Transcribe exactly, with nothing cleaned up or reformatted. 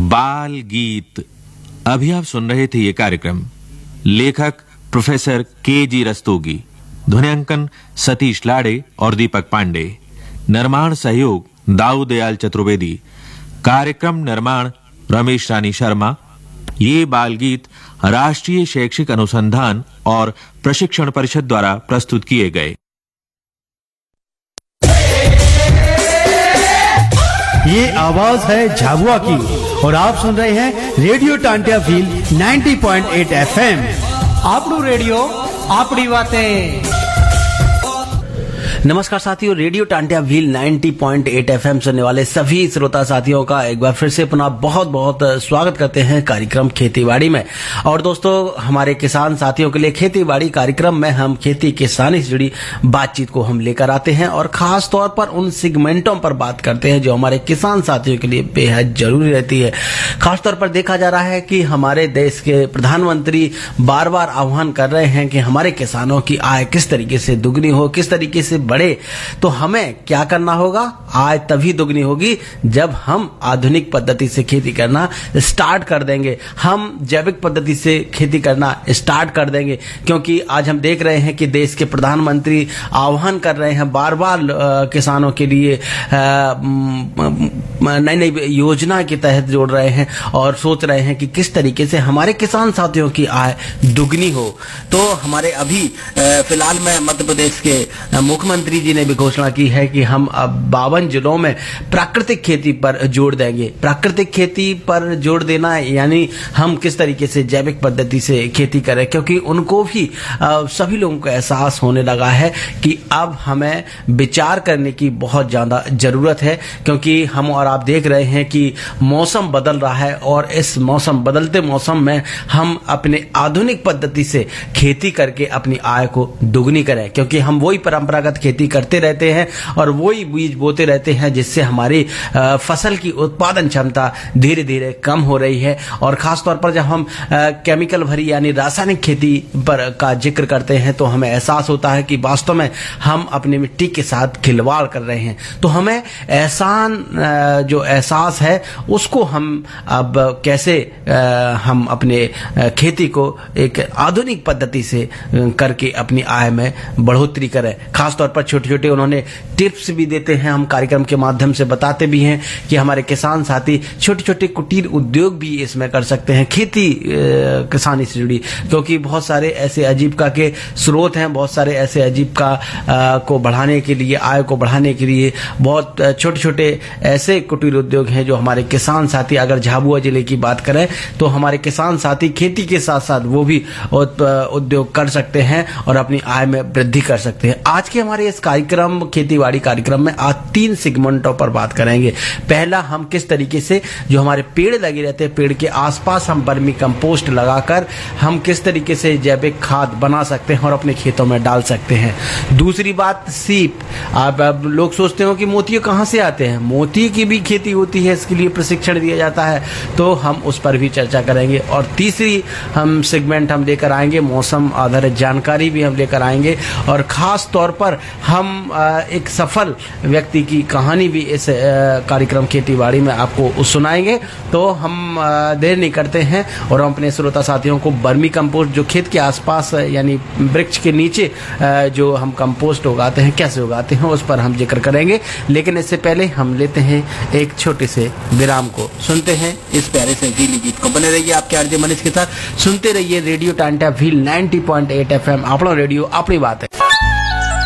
बाल गीत। अभी आप सुन रहे थे ये कार्यक्रम। लेखक प्रोफेसर के जी रस्तोगी, ध्वनियांकन सतीश लाड़े और दीपक पांडे, निर्माण सहयोग दाऊ दयाल चतुर्वेदी, कार्यक्रम निर्माण रमेश रानी शर्मा। ये बाल गीत राष्ट्रीय शैक्षिक अनुसंधान और प्रशिक्षण परिषद द्वारा प्रस्तुत किए गए। ये आवाज है झाबुआ की और आप सुन रहे हैं रेडियो टांटिया व्हील नब्बे पॉइंट आठ एफएम। आपनू रेडियो आपड़ी बातें। नमस्कार साथियों, रेडियो टांटिया व्हील नब्बे पॉइंट आठ एफएम सुनने वाले सभी श्रोता साथियों का एक बार फिर से पुनः बहुत बहुत स्वागत करते हैं कार्यक्रम खेतीबाड़ी में। और दोस्तों, हमारे किसान साथियों के लिए खेतीबाड़ी कार्यक्रम में हम खेती किसानी से जुड़ी बातचीत को हम लेकर आते हैं और खास तौर पर उन सेगमेंटों पर बात करते हैं जो हमारे किसान साथियों के लिए बेहद जरूरी रहती है। खासतौर पर देखा जा रहा है कि हमारे देश के प्रधानमंत्री बार बार आह्वान कर रहे हैं कि हमारे किसानों की आय किस तरीके से दुगनी हो, किस तरीके से बढ़े। तो हमें क्या करना होगा? आय तभी दुगनी होगी जब हम आधुनिक पद्धति से खेती करना स्टार्ट कर देंगे, हम जैविक पद्धति से खेती करना स्टार्ट कर देंगे। क्योंकि आज हम देख रहे हैं कि देश के प्रधानमंत्री आह्वान कर रहे हैं बार बार किसानों के लिए नई नई योजना के तहत जोड़ रहे हैं और सोच रहे हैं कि किस तरीके से हमारे किसान साथियों की आय दुगनी हो। तो हमारे अभी फिलहाल में मध्य प्रदेश के मुख्यमंत्री जी ने भी घोषणा की है कि हम अब बावन जिलों में प्राकृतिक खेती पर जोर देंगे। प्राकृतिक खेती पर जोर देना यानी हम किस तरीके से जैविक पद्धति से खेती करें, क्योंकि उनको भी आ, सभी लोगों को एहसास होने लगा है कि अब हमें विचार करने की बहुत ज्यादा जरूरत है। क्योंकि हम और आप देख रहे हैं कि मौसम बदल रहा है और इस मौसम बदलते मौसम में हम अपने आधुनिक पद्धति से खेती करके अपनी आय को दुगनी करें। क्योंकि हम वही परंपरागत खेती करते रहते हैं और वही बीज बोते रहते हैं जिससे हमारी फसल की उत्पादन क्षमता धीरे धीरे कम हो रही है। और खास तौर पर जब हम केमिकल भरी यानी रासायनिक खेती पर का जिक्र करते हैं तो हमें एहसास होता है कि वास्तव में हम अपनी मिट्टी के साथ खिलवाड़ कर रहे हैं। तो हमें एहसान जो एहसास है उसको हम अब कैसे हम अपने खेती को एक आधुनिक पद्धति से करके अपनी आय में बढ़ोतरी करें। खासतौर पर छोटे छोटे उन्होंने टिप्स भी देते हैं, हम कार्यक्रम के माध्यम से बताते भी हैं कि हमारे किसान साथी छोटे छोटे कुटीर उद्योग भी इसमें कर सकते हैं खेती किसानी से जुड़ी। क्योंकि बहुत सारे ऐसे आजीविका के स्रोत हैं, बहुत सारे ऐसे आजीविका को बढ़ाने के लिए, आय को बढ़ाने के लिए बहुत छोटे छोटे ऐसे कुटीर उद्योग हैं जो हमारे किसान साथी, अगर झाबुआ जिले की बात करें तो हमारे किसान साथी खेती के साथ साथ वो भी उद्योग कर सकते हैं और अपनी आय में वृद्धि कर सकते हैं। आज के हमारे इस कार्यक्रम खेतीबाड़ी कार्यक्रम में आज तीन सेगमेंटों पर बात करेंगे। पहला, हम किस तरीके से जो हमारे पेड़ लगे रहते हैं, पेड़ के आसपास हम वर्मी कंपोस्ट लगाकर हम किस तरीके से जैविक खाद बना सकते हैं और अपने खेतों में डाल सकते हैं। दूसरी बात, सीप। आप अब लोग सोचते हो कि मोती कहां से आते हैं, मोती की भी खेती होती है, इसके लिए प्रशिक्षण दिया जाता है, तो हम उस पर भी चर्चा करेंगे। और तीसरी हम सेगमेंट हम लेकर आएंगे मौसम आधारित जानकारी भी हम लेकर आएंगे और खास तौर पर हम एक सफल व्यक्ति की कहानी भी इस कार्यक्रम खेतीबाड़ी में आपको सुनाएंगे। तो हम देर नहीं करते हैं और हम अपने श्रोता साथियों को वर्मी कंपोस्ट जो खेत के आसपास यानी वृक्ष के नीचे जो हम कंपोस्ट उगाते हैं, कैसे उगाते हैं, उस पर हम जिक्र करेंगे। लेकिन इससे पहले हम लेते हैं एक छोटे से विराम को, सुनते हैं इस प्यारे से गीली गीत को। बने रहिए आपके आरजे मनीष के साथ, सुनते रहिए रेडियो टांटिया व्हील नब्बे पॉइंट आठ एफएम। अपना रेडियो अपनी बात है।